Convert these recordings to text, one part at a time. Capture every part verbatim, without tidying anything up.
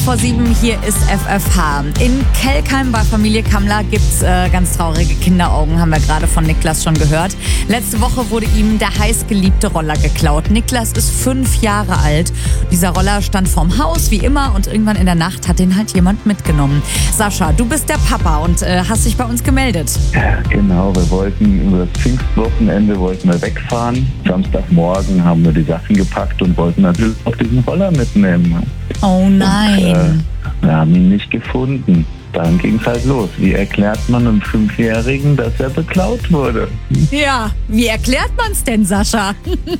Vor sieben, hier ist F F H. In Kelkheim bei Familie Kammler gibt's äh, ganz traurige Kinderaugen, haben wir gerade von Niklas schon gehört. Letzte Woche wurde ihm der heißgeliebte Roller geklaut. Niklas ist fünf Jahre alt. Dieser Roller stand vorm Haus, wie immer, und irgendwann in der Nacht hat den halt jemand mitgenommen. Sascha, du bist der Papa und äh, hast dich bei uns gemeldet. Ja, genau, wir wollten über das Pfingstwochenende wollten wir wegfahren. Samstagmorgen haben wir die Sachen gepackt und wollten natürlich auch diesen Roller mitnehmen. Oh nein. Und, äh, wir haben ihn nicht gefunden. Dann ging es halt los. Wie erklärt man einem Fünfjährigen, dass er beklaut wurde? Ja, wie erklärt man's denn, Sascha?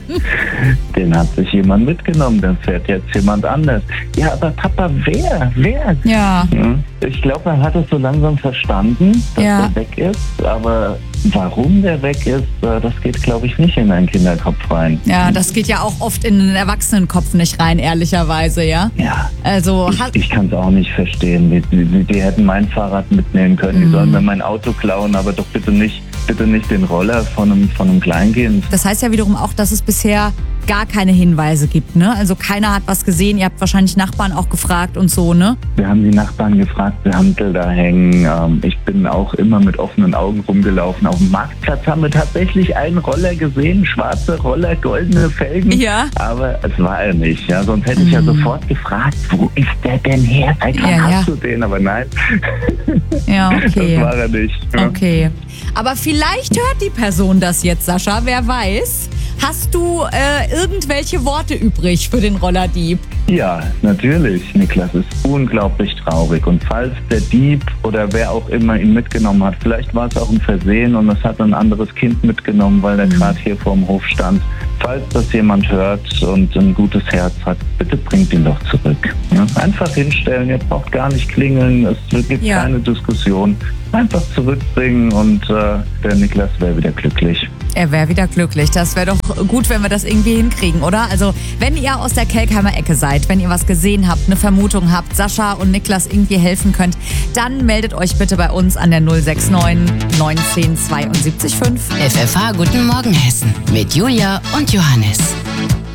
Den hat sich jemand mitgenommen, dann fährt jetzt jemand anders. Ja, aber Papa, wer? Wer? Ja. Ich glaube, er hat es so langsam verstanden, dass Ja. er weg ist. Aber warum der weg ist, das geht, glaube ich, nicht in einen Kinderkopf rein. Ja, das geht ja auch oft in den Erwachsenenkopf nicht rein, ehrlicherweise, ja? Ja. Also, Ich, hat, ich kann es auch nicht verstehen. Die, die, die hätten mein Fahrrad mitnehmen können. Die sollen mir mein Auto klauen, aber doch bitte nicht, bitte nicht den Roller von einem, von einem Kleinkind. das heißt ja wiederum auch, dass es bisher gar keine Hinweise gibt, ne? Also keiner hat was gesehen, ihr habt wahrscheinlich Nachbarn auch gefragt und so, ne? Wir haben die Nachbarn gefragt, wir haben da hängen. Ähm, ich bin auch immer mit offenen Augen rumgelaufen. Auf dem Marktplatz haben wir tatsächlich einen Roller gesehen, schwarze Roller, goldene Felgen. Ja. Aber es war er nicht. Ja? Sonst hätte ich ja sofort gefragt, wo ist der denn her? Seit wann Ja, hast ja. du den? Aber nein, Ja, okay. das war er nicht. Ja. Okay. Aber vielleicht hört die Person das jetzt, Sascha, wer weiß. Hast du äh, irgendwelche Worte übrig für den Rollerdieb? Ja, natürlich. Niklas ist unglaublich traurig. Und falls der Dieb oder wer auch immer ihn mitgenommen hat, vielleicht war es auch ein Versehen und es hat ein anderes Kind mitgenommen, weil der gerade hier vorm Hof stand. Falls das jemand hört und ein gutes Herz hat, bitte bringt ihn doch zurück. Ja? Einfach hinstellen, ihr braucht gar nicht klingeln, es gibt Ja. keine Diskussion. Einfach zurückbringen und äh, der Niklas wäre wieder glücklich. Er wäre wieder glücklich. Das wäre doch gut, wenn wir das irgendwie hinkriegen, oder? Also, wenn ihr aus der Kelkheimer Ecke seid, wenn ihr was gesehen habt, eine Vermutung habt, Sascha und Niklas irgendwie helfen könnt, dann meldet euch bitte bei uns an der null sechs neun neunzehn zweiundsiebzig fünf. F F H Guten Morgen Hessen mit Julia und Johannes.